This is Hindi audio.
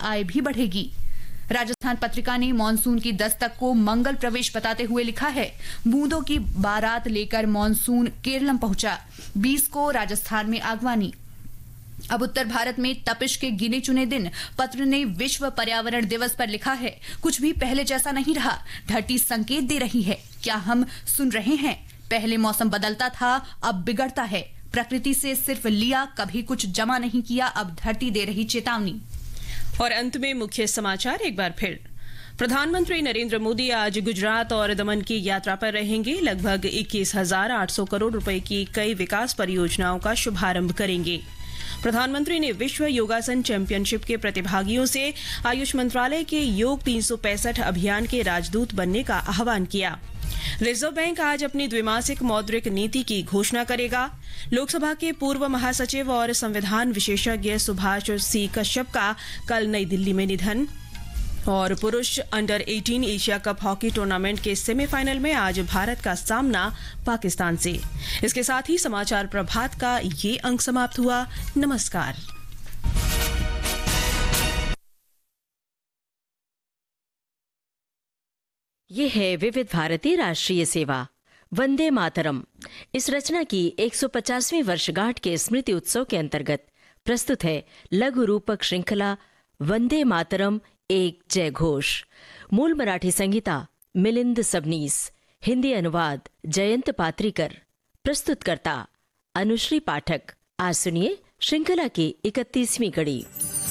आय भी बढ़ेगी। राजस्थान पत्रिका ने मानसून की दस्तक को मंगल प्रवेश बताते हुए लिखा है, बूंदों की बारात लेकर मानसून केरलम पहुंचा, 20 को राजस्थान में आगवानी। अब उत्तर भारत में तपिश के गिने चुने दिन। पत्र ने विश्व पर्यावरण दिवस पर लिखा है, कुछ भी पहले जैसा नहीं रहा, धरती संकेत दे रही है। क्या हम सुन रहे हैं? पहले मौसम बदलता था, अब बिगड़ता है। प्रकृति से सिर्फ लिया, कभी कुछ जमा नहीं किया, अब धरती दे रही चेतावनी। और अंत में मुख्य समाचार एक बार फिर। प्रधानमंत्री नरेंद्र मोदी आज गुजरात और दमन की यात्रा पर रहेंगे। लगभग 21,800 करोड़ रुपए की कई विकास परियोजनाओं का शुभारंभ करेंगे। प्रधानमंत्री ने विश्व योगासन चैंपियनशिप के प्रतिभागियों से आयुष मंत्रालय के योग 365 अभियान के राजदूत बनने का आह्वान किया। रिजर्व बैंक आज अपनी द्विमासिक मौद्रिक नीति की घोषणा करेगा। लोकसभा के पूर्व महासचिव और संविधान विशेषज्ञ सुभाष सी कश्यप का कल नई दिल्ली में निधन। और पुरुष under 18 Asia cup hockey tournament के सेमीफाइनल में आज भारत का सामना पाकिस्तान से। इसके साथ ही समाचार प्रभात का ये अंक समाप्त हुआ। नमस्कार। ये है विविध भारती राष्ट्रीय सेवा वंदे मातरम। इस रचना की 150वीं वर्षगांठ के स्मृति उत्सव के अंतर्गत प्रस्तुत है लघु रूपक श्रृंखला वंदे मातरम एक जय घोष। मूल मराठी संगीता मिलिंद सबनीस, हिंदी अनुवाद जयंत पात्रीकर, प्रस्तुतकर्ता अनुश्री पाठक। आज सुनिए श्रृंखला की 31वीं कड़ी।